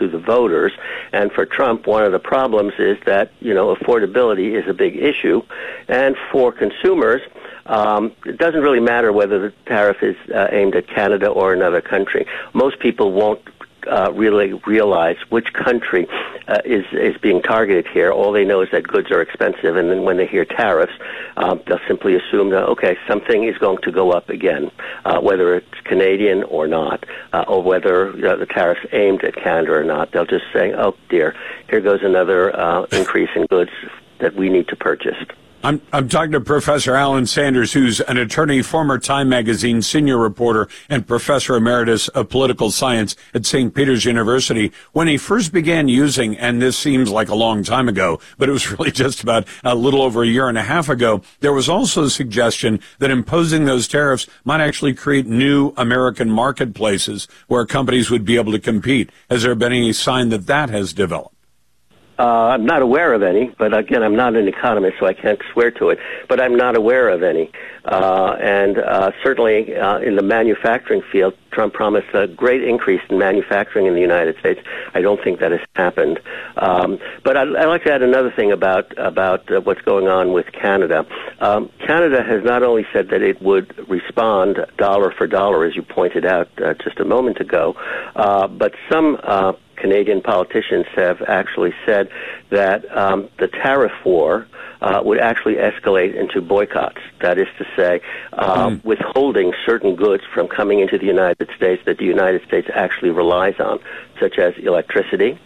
to the voters. And for Trump, one of the problems is that, affordability is a big issue. And for consumers, it doesn't really matter whether the tariff is aimed at Canada or another country. Most people won't really realize which country is being targeted here. All they know is that goods are expensive, and then when they hear tariffs, they'll simply assume that, okay, something is going to go up again, whether it's Canadian or not, or whether the tariff's aimed at Canada or not. They'll just say, oh, dear, here goes another increase in goods that we need to purchase. I'm talking to Professor Alan Sanders, who's an attorney, former Time Magazine senior reporter, and professor emeritus of political science at St. Peter's University. When he first began using, and this seems like a long time ago, but it was really just about a little over a year and a half ago, there was also a suggestion that imposing those tariffs might actually create new American marketplaces where companies would be able to compete. Has there been any sign that that has developed? I'm not aware of any, but again, I'm not an economist, so I can't swear to it. But I'm not aware of any. And certainly in the manufacturing field, Trump promised a great increase in manufacturing in the United States. I don't think that has happened. But I'd like to add another thing about what's going on with Canada. Canada has not only said that it would respond dollar for dollar, as you pointed out just a moment ago, but some Canadian politicians have actually said that the tariff war would actually escalate into boycotts. That is to say, withholding certain goods from coming into the United States that the United States actually relies on, such as electricity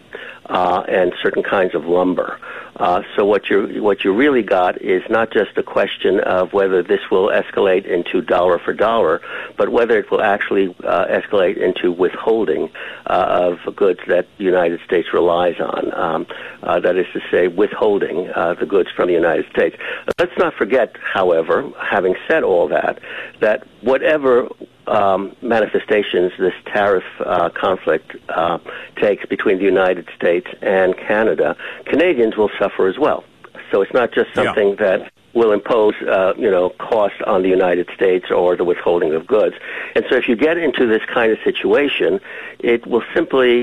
and certain kinds of lumber. So what you really got is not just a question of whether this will escalate into dollar for dollar, but whether it will actually escalate into withholding of goods that the United States relies on. That is to say, withholding the goods from the United States. Let's not forget, however, having said all that whatever manifestations this tariff conflict takes between the United States and Canada, Canadians will suffer as well. So it's not just something that will impose, cost on the United States or the withholding of goods. And so if you get into this kind of situation, it will simply,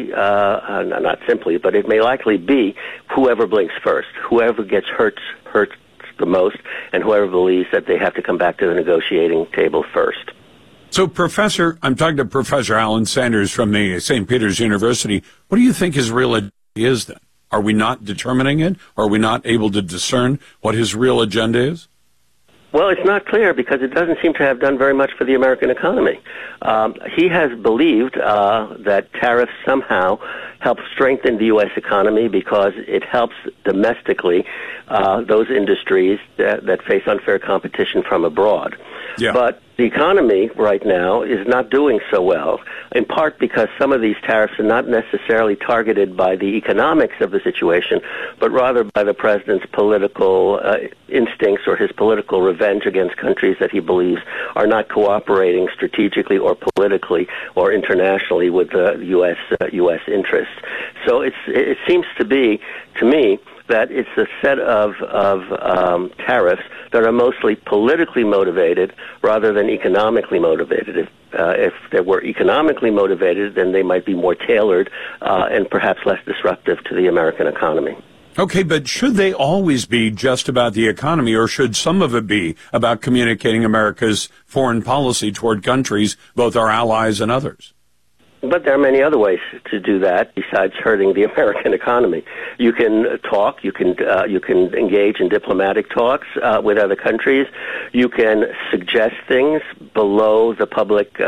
not simply, but it may likely be whoever blinks first, whoever gets hurt the most, and whoever believes that they have to come back to the negotiating table first. So, Professor, I'm talking to Professor Alan Sanders from the St. Peter's University. What do you think his real agenda is then? Are we not determining it? Are we not able to discern what his real agenda is? Well, it's not clear because it doesn't seem to have done very much for the American economy. He has believed that tariffs somehow help strengthen the U.S. economy because it helps domestically those industries that face unfair competition from abroad. Yeah. But the economy right now is not doing so well, in part because some of these tariffs are not necessarily targeted by the economics of the situation, but rather by the president's political instincts or his political revenge against countries that he believes are not cooperating strategically or politically or internationally with the U.S. interests. So it seems to be, to me, that it's a set of tariffs that are mostly politically motivated rather than economically motivated. If they were economically motivated, then they might be more tailored and perhaps less disruptive to the American economy. Okay, but should they always be just about the economy, or should some of it be about communicating America's foreign policy toward countries, both our allies and others? But there are many other ways to do that besides hurting the American economy. You can talk. You can engage in diplomatic talks with other countries. You can suggest things below the public,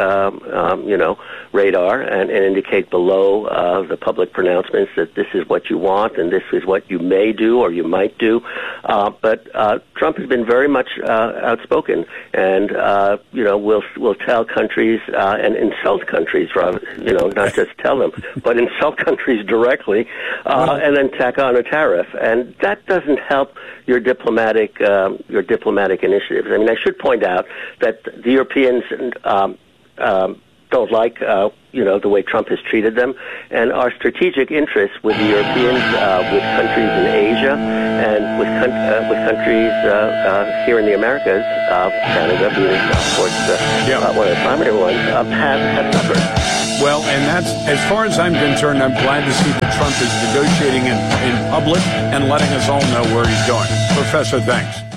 radar and indicate below the public pronouncements that this is what you want and this is what you may do or you might do. But Trump has been very much outspoken, and will tell countries and insult countries rather. Not just tell them, but insult countries directly, and then tack on a tariff, and that doesn't help your diplomatic initiatives. I mean, I should point out that the Europeans don't like, the way Trump has treated them, and our strategic interests with the Europeans, with countries in Asia, and with countries here in the Americas, Canada being, of course, one of the primary ones, have suffered. Well, and that's, as far as I'm concerned, I'm glad to see that Trump is negotiating in public and letting us all know where he's going. Professor, thanks.